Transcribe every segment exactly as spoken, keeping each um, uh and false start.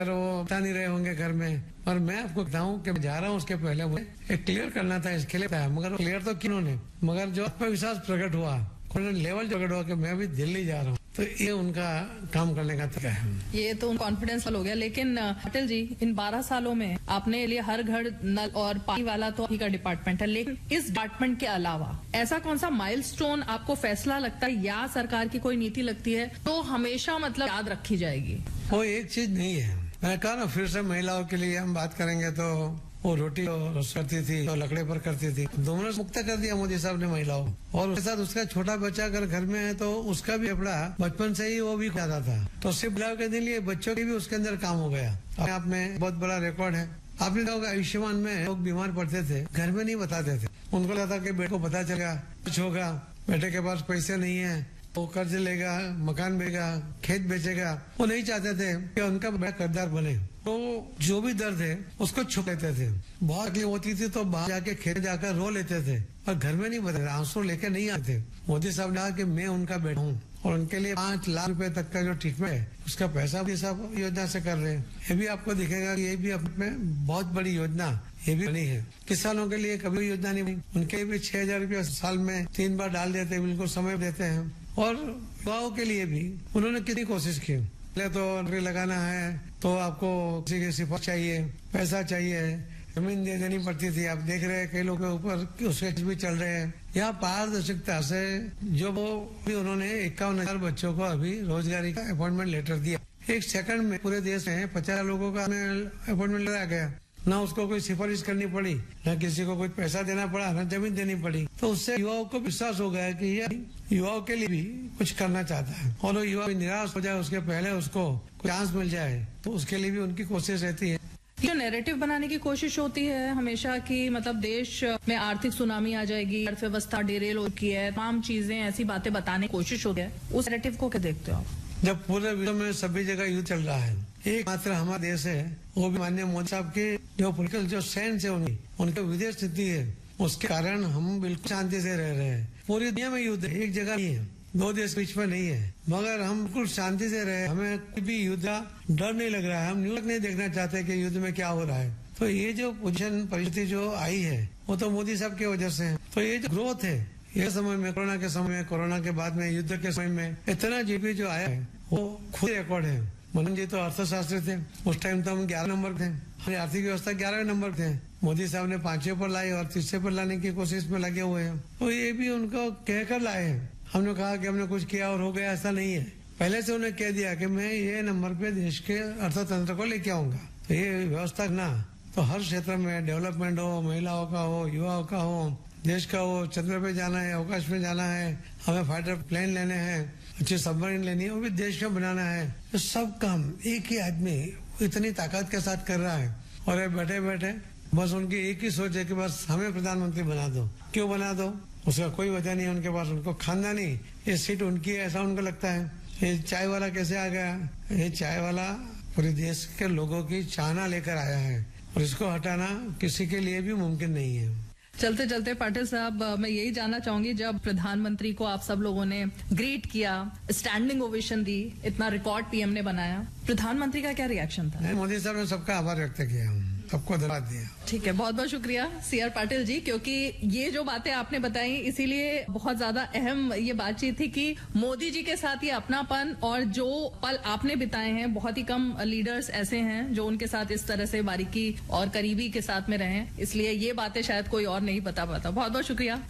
वो बता नहीं रहे होंगे घर में, और मैं आपको बताऊं कि जा रहा हूं उसके पहले मुझे एक क्लियर करना था, इसके लिए था, मगर क्लियर तो क्यों ने, मगर जो आत्मविश्वास प्रकट हुआ, लेवल प्रकट हुआ कि मैं अभी दिल्ली जा रहा हूँ, तो ये उनका काम करने का तरीका है। ये तो कॉन्फिडेंस हो गया। लेकिन पाटिल जी, इन बारह सालों में आपने लिए हर घर नल और पानी वाला तो ही का डिपार्टमेंट है, लेकिन इस डिपार्टमेंट के अलावा ऐसा कौन सा माइलस्टोन आपको फैसला लगता है या सरकार की कोई नीति लगती है तो हमेशा मतलब याद रखी जाएगी? वो एक चीज नहीं है, मैं कहा ना, फिर से महिलाओं के लिए हम बात करेंगे तो वो रोटी करती थी तो लकड़े पर करती थी, दोनों मुक्त कर दिया मोदी साहब ने महिलाओं, और उसके साथ उसका छोटा बच्चा अगर घर में है तो उसका भी कपड़ा बचपन से ही वो भी खाता था, तो सिर्फ महिलाओं के लिए बच्चों की भी उसके अंदर काम हो गया। आप में बहुत बड़ा रिकॉर्ड है। आपने देखा आयुष्मान में लोग बीमार पड़ते थे, घर में नहीं बताते थे, उनको लगता कि बेटे को पता चलेगा कुछ होगा, बेटे के पास पैसे नहीं है, वो कर्ज लेगा, मकान बेचेगा, खेत बेचेगा, वो नहीं चाहते थे कि उनका बड़ा कर्जदार बने, तो जो भी दर्द है उसको छुप लेते थे। बहुत तकलीफ होती थी तो बाहर जाके खेत जाकर रो लेते थे, और घर में नहीं बताते, आंसू लेके नहीं आते। मोदी साहब ने कहा कि मैं उनका बेटा हूँ, और उनके लिए पांच लाख रुपए तक का जो ट्रीटमेंट है उसका पैसा भी सब योजना से कर रहे हैं। ये भी आपको दिखेगा कि ये भी अपने बहुत बड़ी योजना ये भी बनी है। किसानों के लिए कभी योजना नहीं बनी, उनके भी छह हजार रूपया साल में तीन बार डाल देते हैं, बिल्कुल समय देते हैं। और युवाओं के लिए भी उन्होंने कितनी कोशिश की, पहले तो नौकरी लगाना है तो आपको किसी की सिफारिश चाहिए, पैसा चाहिए, जमीन दे देनी पड़ती थी। आप देख रहे हैं कई लोगों के ऊपर उसके भी चल रहे हैं। यहाँ पारदर्शिता से जो वो भी उन्होंने इक्यावन हजार बच्चों को अभी रोजगारी का अपॉइंटमेंट लेटर दिया। एक सेकंड में पूरे देश में पचास लोगों का अपॉइंटमेंट लेटर आ गया, ना उसको कोई सिफारिश करनी पड़ी, ना किसी को कोई पैसा देना पड़ा, ना जमीन देनी पड़ी। तो उससे युवाओं को विश्वास हो गया कि ये युवाओं के लिए भी कुछ करना चाहता है, और वो युवा निराश हो जाए उसके पहले उसको चांस मिल जाए, तो उसके लिए भी उनकी कोशिश रहती है। जो नैरेटिव बनाने की कोशिश होती है हमेशा की, मतलब देश में आर्थिक सुनामी आ जाएगी, अर्थव्यवस्था डेरेल हो चुकी है, तमाम चीजें ऐसी बातें बताने की कोशिश होती है, उस नैरेटिव को क्या देखते हो आप? जब पूरे विश्व में सभी जगह युद्ध चल रहा है, एक मात्र हमारा देश है, वो भी माननीय मोदी साहब के जो पॉलिटिकल जो सेंस है उनकी, उनके विदेश नीति है, उसके कारण हम बिल्कुल शांति से रह रहे हैं। पूरी दुनिया में युद्ध है, एक जगह नहीं है, दो देश बीच में नहीं है, मगर हम बिल्कुल शांति से रहे, हमें कोई भी युद्ध का डर नहीं लग रहा है, हम न्यूज नहीं देखना चाहते कि युद्ध में क्या हो रहा है। तो ये जो पोजिशन परिस्थिति जो आई है वो तो मोदी साहब की वजह से है। तो ये जो ग्रोथ है, ये समय में, कोरोना के समय में, कोरोना के बाद में, युद्ध के समय में इतना जीडीपी जो आया है वो खुद रिकॉर्ड है। मनन जी तो अर्थशास्त्री थे, उस टाइम तो हम ग्यारह नंबर थे, हमारी आर्थिक व्यवस्था ग्यारह नंबर थे, मोदी साहब ने पांचवे पर लाई और तीसरे पर लाने की कोशिश में लगे हुए हैं। तो ये भी उनको कहकर लाए हैं। हमने कहा कि हमने कुछ किया और हो गया, ऐसा नहीं है। पहले से उन्हें कह दिया कि मैं ये नंबर पे देश के अर्थतंत्र को लेके आऊंगा। तो ये व्यवस्था ना तो हर क्षेत्र में डेवलपमेंट हो, महिलाओं का हो, युवाओं का हो, देश का हो, चंद्र पे जाना है, अवकाश में जाना है, हमें फाइटर प्लेन लेने हैं, अच्छी सबमरीन लेनी है, वो भी देश में बनाना है। तो सब काम एक ही आदमी इतनी ताकत के साथ कर रहा है, और ये बैठे बैठे बस उनकी एक ही सोच है कि बस हमें प्रधानमंत्री बना दो। क्यों बना दो, उसका कोई वजह नहीं है उनके पास, उनको खानदानी ये सीट उनकी है ऐसा उनको लगता है। ये चाय वाला कैसे आ गया, ये चाय वाला पूरे देश के लोगों की चाहना लेकर आया है, और इसको हटाना किसी के लिए भी मुमकिन नहीं है। चलते चलते पाटिल साहब, मैं यही जानना चाहूंगी, जब प्रधानमंत्री को आप सब लोगों ने ग्रीट किया, स्टैंडिंग ओवेशन दी, इतना रिकॉर्ड पीएम ने बनाया, प्रधानमंत्री का क्या रिएक्शन था? मोदी साहब ने सबका आभार व्यक्त किया, सबको धन्यवाद दिया। ठीक है, बहुत बहुत शुक्रिया सी आर पाटिल जी, क्योंकि ये जो बातें आपने बताई इसीलिए बहुत ज्यादा अहम ये बातचीत थी कि मोदी जी के साथ ये अपनापन और जो पल आपने बिताए हैं, बहुत ही कम लीडर्स ऐसे हैं जो उनके साथ इस तरह से बारीकी और करीबी के साथ में रहे, इसलिए ये बातें शायद कोई और नहीं बता पाता। बहुत बहुत शुक्रिया।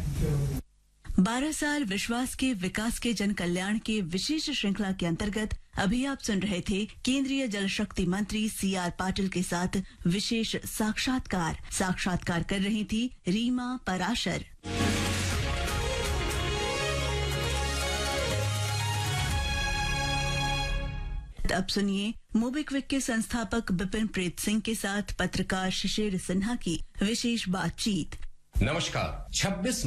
बारह साल विश्वास के विकास के जन कल्याण के विशेष श्रृंखला के अंतर्गत अभी आप सुन रहे थे केंद्रीय जल शक्ति मंत्री सी आर पाटिल के साथ विशेष साक्षात्कार। साक्षात्कार कर रही थी रीमा पराशर। अब सुनिए मोबिक्विक के संस्थापक बिपिन प्रीत सिंह के साथ पत्रकार शिशिर सिन्हा की विशेष बातचीत। नमस्कार। छब्बीस